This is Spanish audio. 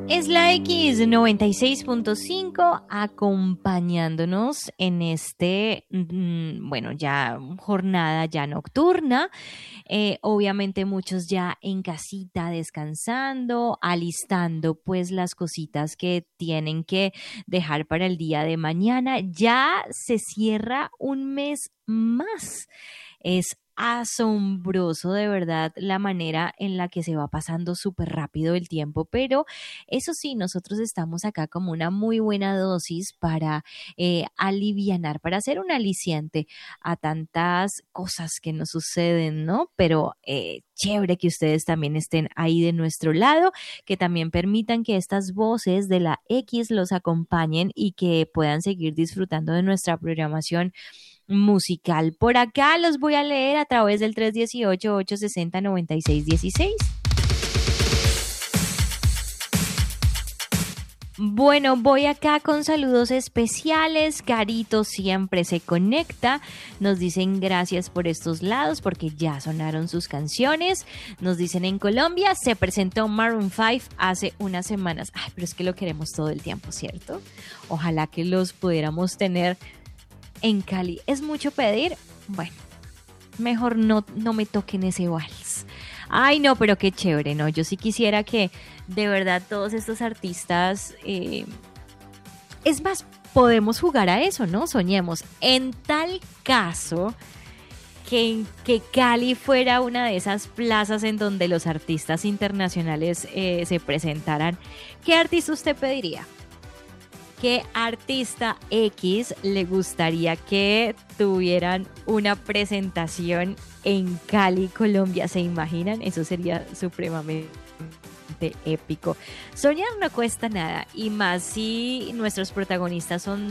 Es la X96.5 acompañándonos en bueno, ya jornada ya nocturna. Obviamente muchos ya en casita descansando, alistando pues las cositas que tienen que dejar para el día de mañana. Ya se cierra un mes más. Es asombroso de verdad la manera en la que se va pasando súper rápido el tiempo, pero eso sí, nosotros estamos acá como una muy buena dosis para alivianar, para hacer un aliciente a tantas cosas que nos suceden, ¿no? Pero chévere que ustedes también estén ahí de nuestro lado, que también permitan que estas voces de la X los acompañen y que puedan seguir disfrutando de nuestra programación musical. Por acá los voy a leer a través del 318-860-9616. Bueno, voy acá con saludos especiales. Carito siempre se conecta. Nos dicen gracias por estos lados porque ya sonaron sus canciones. Nos dicen en Colombia se presentó Maroon 5 hace unas semanas. Ay, pero es que lo queremos todo el tiempo, ¿cierto? Ojalá que los pudiéramos tener en Cali. ¿Es mucho pedir? Bueno, mejor no me toquen ese vals. Ay, no, pero qué chévere, ¿no? Yo sí quisiera que de verdad todos estos artistas... Es más, podemos jugar a eso, ¿no? Soñemos. En tal caso que Cali fuera una de esas plazas en donde los artistas internacionales se presentaran, ¿qué artista usted pediría? ¿Qué artista X le gustaría que tuvieran una presentación en Cali, Colombia? ¿Se imaginan? Eso sería supremamente épico. Soñar no cuesta nada, y más si nuestros protagonistas son